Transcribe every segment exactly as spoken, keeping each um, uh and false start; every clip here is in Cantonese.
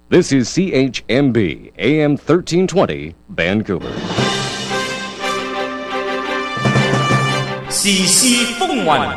This is C H M B, A M thirteen twenty, Vancouver. 時事風雲，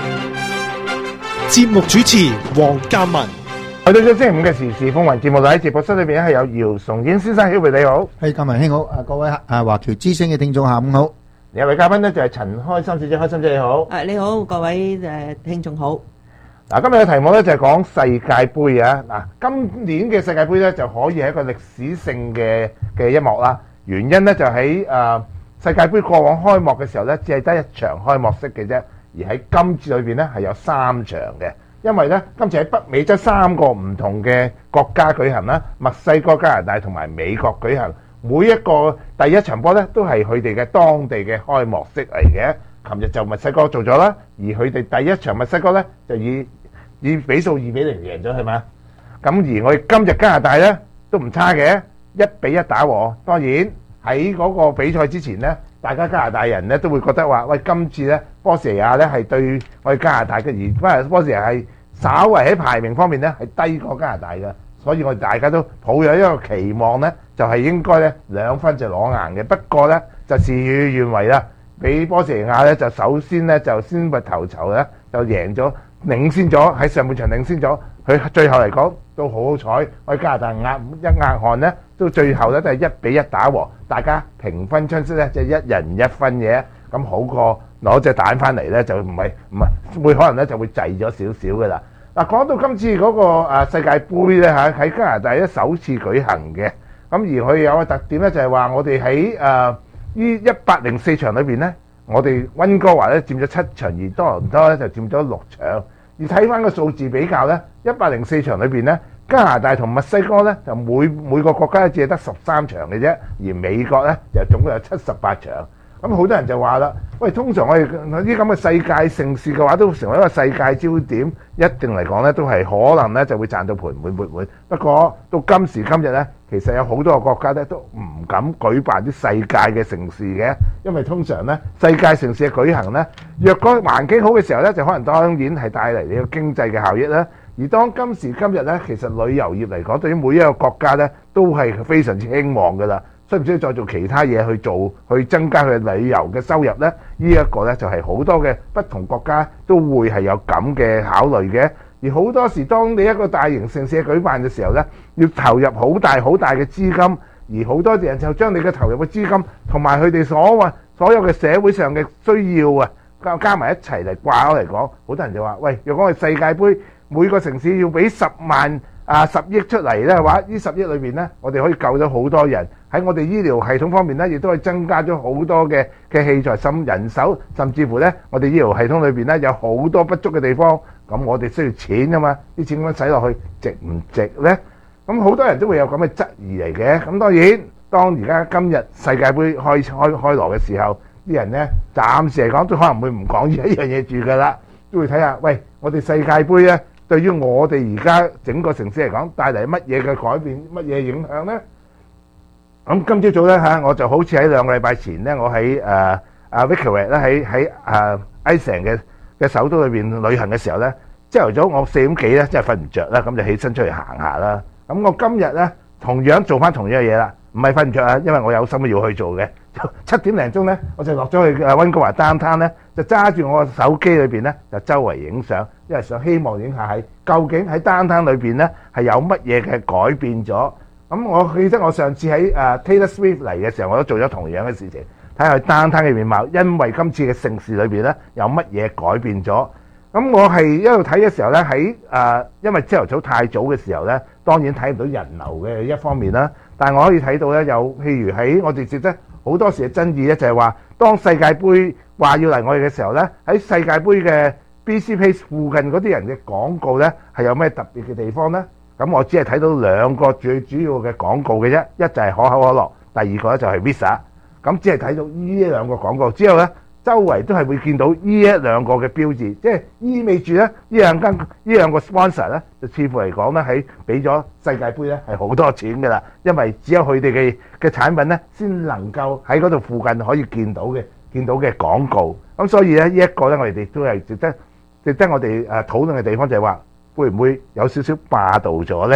節目主持黃鑑文。 去到咗星期五嘅時事風雲節目，喺直播室裏邊咧係有姚崇演先生，曉慧你好。 係鑑文兄好，啊各位啊華僑之聲嘅聽眾下午好。 有位嘉賓咧就係陳開心小姐，開心姐你好。 誒你好，各位誒聽眾好。 嗱，今日嘅題目咧就係講世界盃啊！嗱，今年嘅世界盃咧就可以係一個歷史性嘅嘅一幕啦。原因咧就喺誒世界盃過往開幕嘅時候咧，只係得一場開幕式嘅啫，而喺今次裏邊咧係有三場嘅。因為咧今次喺北美洲三個唔同嘅國家舉行啦，墨西哥、加拿大同埋美國舉行。每一個第一場波咧都係佢哋嘅當地嘅開幕式嚟嘅。琴日就墨西哥做咗啦，而佢哋第一場墨西哥咧就以以比數二比零贏咗係嘛？咁而我哋今日加拿大咧都唔差嘅，一比一打和。當然喺嗰個比賽之前咧，大家加拿大人咧都會覺得話：喂，今次咧波士尼亞咧係對我哋加拿大嘅，而因為波士尼亞係稍為喺排名方面咧係低過加拿大嘅，所以我哋大家都抱有一個期望咧，就係應該咧兩分就攞硬嘅。不過咧就事與願違啦。俾波士尼亞咧就首先咧就先拔頭籌咧就贏咗，領先咗喺上半場領先咗，佢最後嚟講都好好彩，我哋加拿大壓一壓汗咧，都最後咧都係一比一打和，大家平分春色咧，即係一人一分嘅，咁好過攞隻蛋翻嚟咧就唔係唔係會可能咧就會滯咗少少嘅啦。嗱，講到今次嗰個誒世界盃咧嚇喺加拿大咧首次舉行嘅，咁而佢有個特點咧就係話我哋喺誒呢一百零四場裏邊咧，我哋溫哥華咧佔咗七場，而多倫多咧就佔咗六場。而睇翻個數字比較咧，一百零四場裏邊咧，加拿大同墨西哥咧就每每個國家只係得十三場嘅啫，而美國咧就總共有七十八場。咁好多人就話啦，喂，通常我哋呢啲咁嘅世界盛事嘅話，都成為一個世界焦點，一定嚟講咧都係可能咧就會賺到盤滿缽滿。不過到今時今日咧，其實有好多個國家咧都唔敢舉辦啲世界嘅盛事嘅，因為通常咧世界盛事嘅舉行咧，若果環境好嘅時候咧，就可能當然係帶嚟呢個經濟嘅效益啦。而當今時今日咧，其實旅遊業嚟講，對於每一個國家咧都係非常之興旺㗎啦。需唔需要再做其他嘢去做，去增加佢旅遊嘅收入呢？呢、這、一個呢，就係好多嘅不同國家都會係有咁嘅考慮嘅。而好多時，當你一個大型盛事舉辦嘅時候呢，要投入好大好大嘅資金，而好多人就將你嘅投入嘅資金同埋佢哋所謂所有嘅社會上嘅需要啊，加加埋一齊嚟掛鈎嚟講，好多人就話：喂，若果係世界盃，每個城市要俾十萬啊十億出嚟呢話，呢十億裏邊呢，我哋可以救咗好多人。喺我哋醫療系統方面咧，亦都係增加咗好多嘅嘅器材、甚人手，甚至乎咧，我哋醫療系統裏邊咧有好多不足嘅地方。咁我哋需要錢㗎嘛，啲錢咁樣使落去值唔值咧？咁好多人都會有咁嘅質疑嚟嘅。咁當然，當而家今日世界盃開開開鑼嘅時候，啲人咧暫時嚟講都可能會唔講呢一樣嘢住㗎啦，都會睇下，喂，我哋世界盃咧對於我哋而家整個城市嚟講帶嚟乜嘢嘅改變、乜嘢影響咧？咁今朝早咧嚇，我就好似喺兩個禮拜前咧，我喺誒阿 Victoria 咧喺喺誒 Iceland 嘅嘅首都裏邊旅行嘅時候咧，朝頭早我四點幾咧，真係瞓唔著啦，咁就起身出去行下啦。咁我今日咧同樣做翻同樣嘅嘢啦，唔係瞓唔著啊，因為我有心要去做嘅。七點零鐘咧，我就落咗去誒溫哥華 downtown咧，就揸住我個手機裏邊咧，就周圍影相，因為想希望影下喺究竟喺 downtown 裏邊咧係有乜嘢嘅改變咗。咁我記得我上次喺誒 Taylor Swift 嚟嘅時候，我都做咗同樣嘅事情，睇下佢downtown嘅面貌。因為今次嘅盛事裏邊咧，有乜嘢改變咗？咁我係一路睇嘅時候咧，喺誒，因為朝頭早太早嘅時候咧，當然睇唔到人流嘅一方面啦。但係我可以睇到咧，有譬如喺我哋值得好多時嘅爭議咧，就係話當世界盃話要嚟我哋嘅時候咧，喺世界盃嘅 B C Place 附近嗰啲人嘅廣告咧，係有咩特別嘅地方咧？咁我只係睇到兩個最主要嘅廣告嘅啫，一就係可口可樂，第二個咧就係 Visa。咁只係睇到呢兩個廣告之後咧，周圍都係會見到呢一兩個嘅標誌，即係意味住咧呢兩間呢兩個 sponsor 咧，就似乎嚟講咧喺俾咗世界盃咧係好多錢㗎啦，因為只有佢哋嘅嘅產品咧先能夠喺嗰度附近可以見到嘅見到嘅廣告。咁所以咧呢一個咧我哋亦都係值得值得我哋誒討論嘅地方就係話，會唔會有少少霸道咗呢？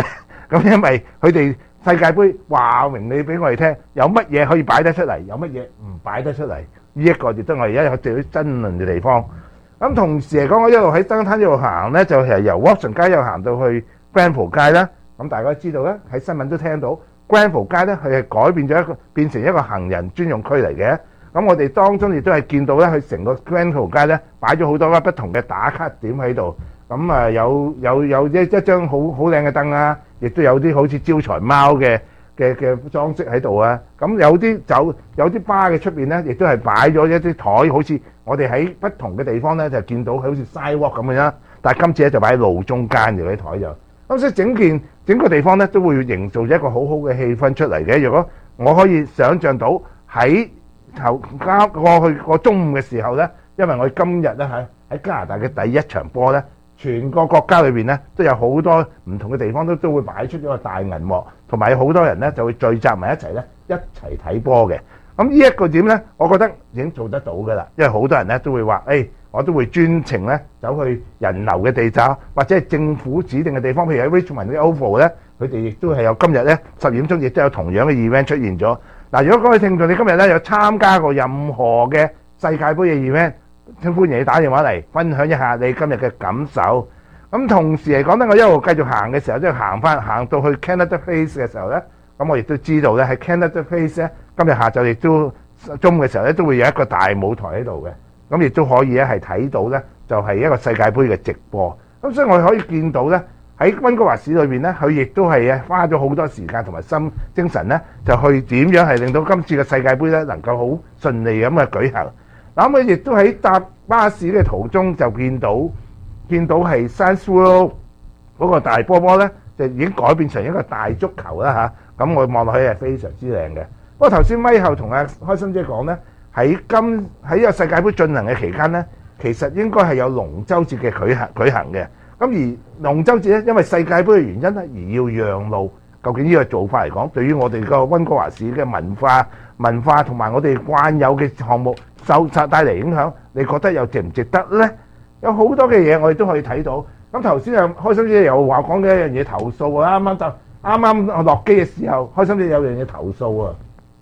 咁因為佢哋世界盃話明你俾我哋聽，有乜嘢可以擺得出嚟，有乜嘢唔擺得出嚟，呢一個亦都係我哋而家有最爭論嘅地方。咁同時嚟講，我一路喺燈灘一路行咧，就係由 Watson 街一路行到去 Grenfell 街啦。咁大家知道咧，喺新聞都聽到 Grenfell 街咧，佢係改變咗一個變成一個行人專用區嚟嘅。咁我哋當中亦都係見到咧，佢成個 Grenfell 街咧擺咗好多個不同嘅打卡點喺度。咁啊有有有一一張好好靚嘅燈啊，亦都有啲好似招財貓嘅嘅嘅裝飾喺度啊。咁有啲酒有啲巴嘅出邊咧，亦都係擺咗一啲台，好似我哋喺不同嘅地方咧就見到好似 sidewalk 咁樣。但係今次咧就擺喺路中間嘅啲台就。咁所以整件整個地方咧都會營造咗一個好好嘅氣氛出嚟嘅。如果我可以想像到喺頭加過去個中午嘅時候咧，因為我哋今日咧喺喺加拿大嘅第一場波咧。全個國家裏邊咧都有好多唔同嘅地方都都會擺出咗個大銀幕，同埋有好多人咧就會聚集埋一齊咧一齊睇波嘅。咁呢一個點咧，我覺得已經做得到㗎啦，因為好多人咧都會話，誒、哎，我都會專程咧走去人流嘅地站，或者係政府指定嘅地方，譬如喺 Richmond 嘅 Oval 咧，佢哋亦都係有今日咧十點鐘亦都有同樣嘅 event 出現咗。嗱，如果各位聽眾你今日咧有參加過任何嘅世界盃嘅 event，請歡迎你打電話嚟分享一下你今日嘅感受。咁同時嚟講咧，我一路繼續行嘅時候，即係行翻行到去 Canada Place 嘅時候咧，咁我亦都知道咧喺 Canada Place 咧，今日下晝亦都中午嘅時候咧，都會有一個大舞台喺度嘅。咁亦都可以咧係睇到咧，就係一個世界盃嘅直播。咁所以我哋可以見到咧喺溫哥華市裏邊咧，佢亦都係啊花咗好多時間同埋心精神咧，就去點樣係令到今次嘅世界盃咧能夠好順利咁嘅舉行。嗱，咁佢亦都喺搭巴士嘅途中就見到見到係 Science World 嗰個大波波咧，就已經改變成一個大足球啦嚇。咁我望落去係非常之靚嘅。不過頭先咪後同阿開心姐講咧，喺今喺呢個世界盃進行嘅期間咧，其實應該係有龍舟節嘅舉行舉行嘅。咁而龍舟節咧，因為世界盃嘅原因咧，而要讓路。究竟呢個做法嚟講，對於我哋個溫哥華市嘅文化文化同埋我哋慣有嘅項目受帶嚟影響，你覺得又值唔值得呢？有好多嘅嘢我哋都可以睇到。咁頭先又開心姐又話講嘅一樣嘢投訴啊，啱啱就啱啱落機嘅時候，開心姐有樣嘢投訴啊！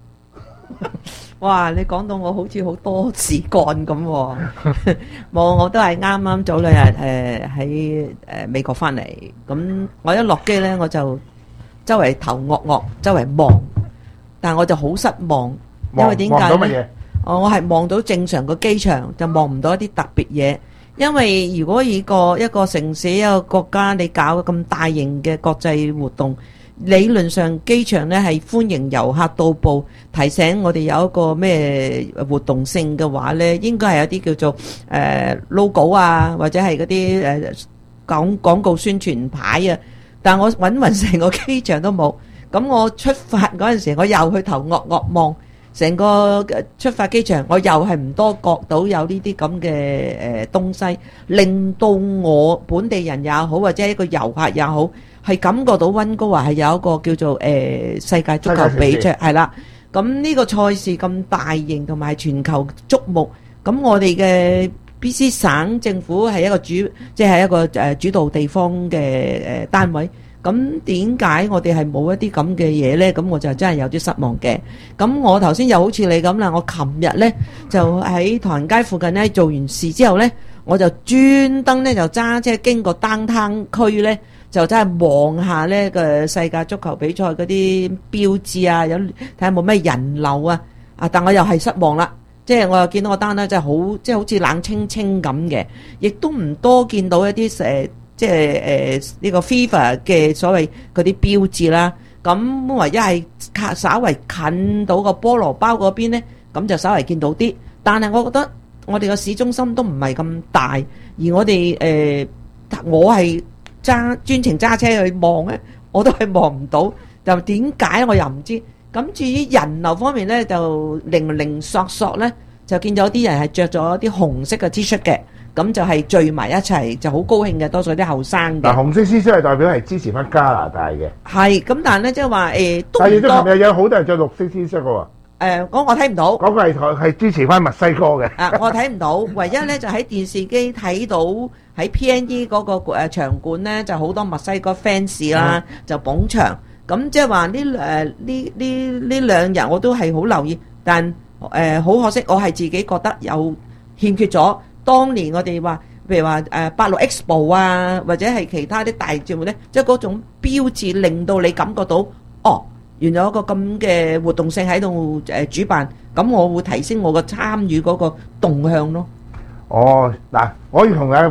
哇！你講到我好似好多事幹咁喎，冇，我都係啱啱早兩日誒喺誒美國翻嚟，咁我一落機咧我就周圍頭惡惡，周圍望，但係我就好失望，因為點解咧？哦，我係望到正常個機場，就望唔到一啲特別嘢。因為如果以個一個城市一個國家你搞咁大型嘅國際活動，理論上機場咧係歡迎遊客到埗，提醒我哋有一個咩活動性嘅話咧，應該係有啲叫做誒 logo 啊，或者係嗰啲誒廣廣告宣傳牌啊。但我揾勻成個機場都冇，咁我出發嗰陣時，我又去頭惡惡望成個出發機場，我又係唔多覺到有呢啲咁嘅誒東西，令到我本地人也好，或者一個遊客也好，係感覺到溫哥華係有一個叫做誒、呃、世界足球比賽，係啦。咁呢個賽事咁大型同埋全球矚目，咁我哋嘅 B C 省政府係一個主，即係一個誒主導地方嘅誒單位。咁點解我哋係冇一啲咁嘅嘢呢？咁我就真係有啲失望嘅。咁我頭先又好似你咁啦，我琴日呢就喺唐人街附近呢做完事之後呢，我就專登呢就揸車經過 downtown 區呢，就真係望下呢個世界足球比賽嗰啲標誌啊，有睇下冇咩人流啊。啊，但我又係失望啦。即係我又見到個單咧，真係好，即係好似冷清清咁嘅，亦都唔多見到一啲誒，即係誒呢個 FIFA 嘅所謂嗰啲標誌啦。咁唯一係稍為近到個菠蘿包嗰邊咧，咁就稍為見到啲。但係我覺得我哋個市中心都唔係咁大，而我哋誒、呃、我係揸專程揸車去望咧，我都係望唔到。就點解我又唔知？咁至於人流方面咧，就零零索索咧，就見到啲人係着咗啲紅色嘅 T 恤嘅，咁就係聚埋一齊，就好高興嘅，多數啲後生嘅。 嗱，紅色 T 恤係代表係支持翻加拿大嘅。 係，咁但係咧即係話誒，都唔多。 但係亦都琴日有好多人着綠色 T 恤嘅喎。 誒，嗰我睇唔到。 嗰個係係支持翻墨西哥嘅。 啊，我睇唔到，唯一咧就喺電視機睇到喺 P N E 嗰個誒場館咧，就好多墨西哥 fans 啦，就捧場。咁即係話呢誒呢呢呢兩日我都係好留意，但誒好可惜，我係自己覺得有欠缺咗當年我哋話，譬如話誒八六 Expo 啊，或者係其他啲大節目咧，即係嗰種標誌令到你感覺到，哦，原來有一個咁嘅活動性喺度誒主辦，咁我會提升我個參與嗰個動向咯。 哦，嗱，我要同大家